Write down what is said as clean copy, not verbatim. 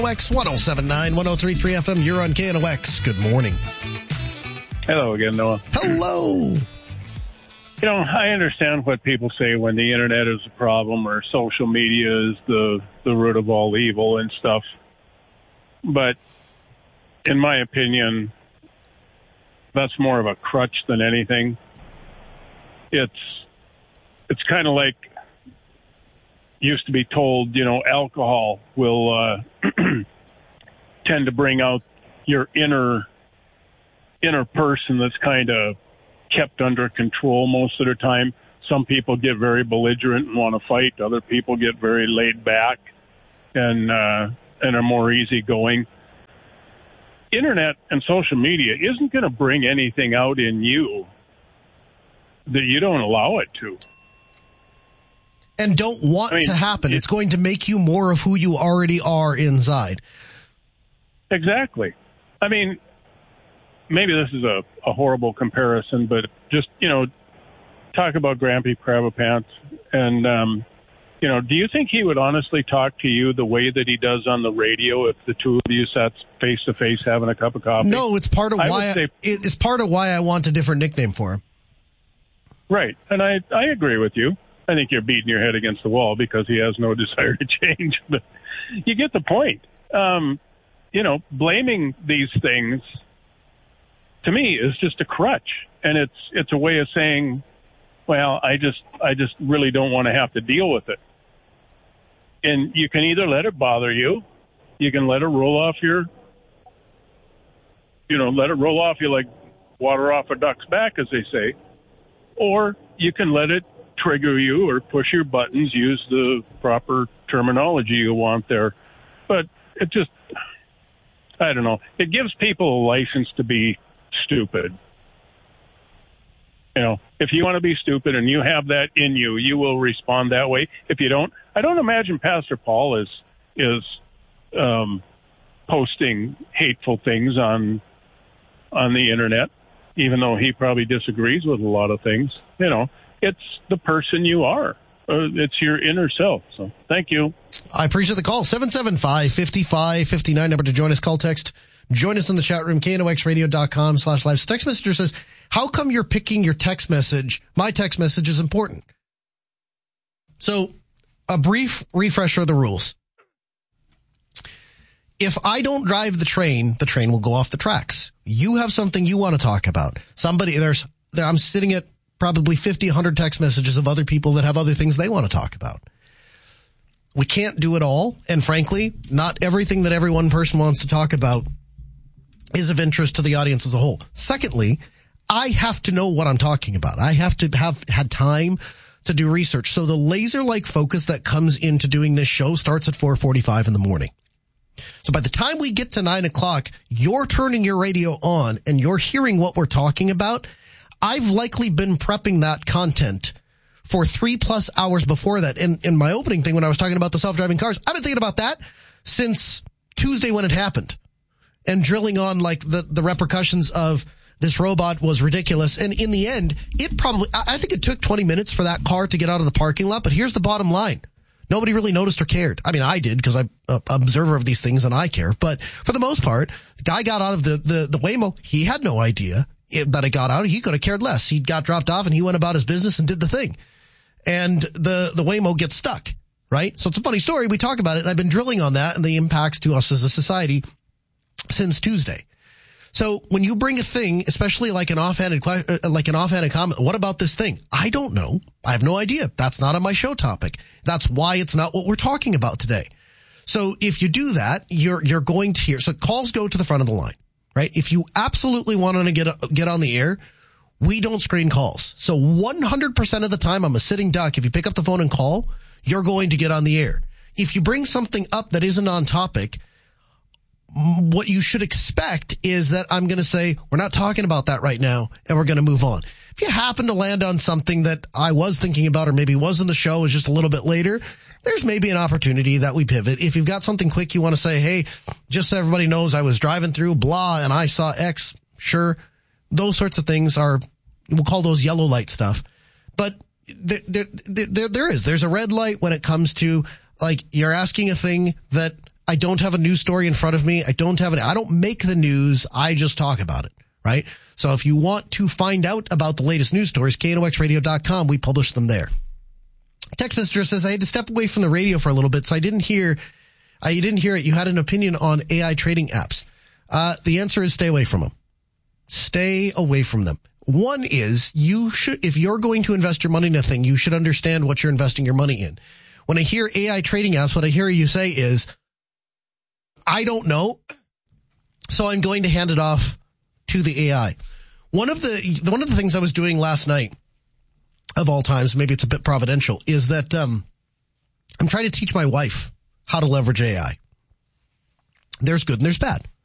KNOX 107.9, 103.3 FM. You're on KNOX. Good morning. Hello again, Noah. Hello. You know, I understand what people say when the internet is a problem or social media is the root of all evil and stuff. But in my opinion, that's more of a crutch than anything. It's kind of like used to be told, you know, alcohol will tend to bring out your inner person that's kind of kept under control most of the time. Some people get very belligerent and want to fight. Other people get very laid back and are more easygoing. Internet and social media isn't going to bring anything out in you that you don't allow it to. And don't want to happen. It's going to make you more of who you already are inside. Exactly. I mean, maybe this is a horrible comparison, but just, you know, talk about Grampy Crabapants. And, you know, do you think he would honestly talk to you the way that he does on the radio if the two of you sat face-to-face having a cup of coffee? No, it's part of it's part of why I want a different nickname for him. Right. And I agree with you. I think you're beating your head against the wall because he has no desire to change. But you get the point. You know, blaming these things, to me, is just a crutch. And it's a way of saying, well, I just really don't want to have to deal with it. And you can either let it bother you, you can let it roll off you like water off a duck's back, as they say, or you can let it trigger you or push your buttons, use the proper terminology you want there. But it just, I don't know, it gives people a license to be stupid. You know, if you want to be stupid and you have that in you, you will respond that way. If you don't, I don't imagine Pastor Paul is posting hateful things on the internet, even though he probably disagrees with a lot of things. You know, it's the person you are. It's your inner self. So thank you. I appreciate the call. 775-5559 number to join us. Call, text. Join us in the chat room, knoxradio.com/live. Text messenger says, how come you're picking your text message? My text message is important. So a brief refresher of the rules. If I don't drive the train will go off the tracks. You have something you want to talk about. I'm sitting at probably 50, 100 text messages of other people that have other things they want to talk about. We can't do it all. And frankly, not everything that every one person wants to talk about is of interest to the audience as a whole. Secondly, I have to know what I'm talking about. I have to have had time to do research. So the laser-like focus that comes into doing this show starts at 4:45 in the morning. So by the time we get to 9 o'clock, you're turning your radio on and you're hearing what we're talking about. I've likely been prepping that content for 3+ hours before that. And in my opening thing, when I was talking about the self-driving cars, I've been thinking about that since Tuesday when it happened, and drilling on like the repercussions of this robot was ridiculous. And in the end, I think it took 20 minutes for that car to get out of the parking lot. But here's the bottom line. Nobody really noticed or cared. I mean, I did because I'm an observer of these things and I care. But for the most part, the guy got out of the Waymo. He had no idea that it got out. He could have cared less. He got dropped off and he went about his business and did the thing. And the Waymo gets stuck, right? So it's a funny story. We talk about it, and I've been drilling on that and the impacts to us as a society since Tuesday. So when you bring a thing, especially like an offhanded comment, what about this thing? I don't know. I have no idea. That's not on my show topic. That's why it's not what we're talking about today. So if you do that, you're going to hear. So calls go to the front of the line, right? If you absolutely want to get on the air, we don't screen calls. So 100% of the time, I'm a sitting duck. If you pick up the phone and call, you're going to get on the air. If you bring something up that isn't on topic, what you should expect is that I'm going to say, we're not talking about that right now, and we're going to move on. If you happen to land on something that I was thinking about or maybe was in the show, is just a little bit later, there's maybe an opportunity that we pivot. If you've got something quick you want to say, hey, just so everybody knows, I was driving through blah and I saw X, sure. Those sorts of things we'll call those yellow light stuff. But there's a red light when it comes to, like, you're asking a thing that I don't have a news story in front of me. I don't make the news. I just talk about it, right? So if you want to find out about the latest news stories, KNOXradio.com, we publish them there. Text messenger says, I had to step away from the radio for a little bit, so you didn't hear it. You had an opinion on AI trading apps. The answer is stay away from them. Stay away from them. One is if you're going to invest your money in a thing, you should understand what you're investing your money in. When I hear AI trading apps, what I hear you say is, I don't know, so I'm going to hand it off to the AI. One of the things I was doing last night, of all times, maybe it's a bit providential, is that I'm trying to teach my wife how to leverage AI. There's good and there's bad.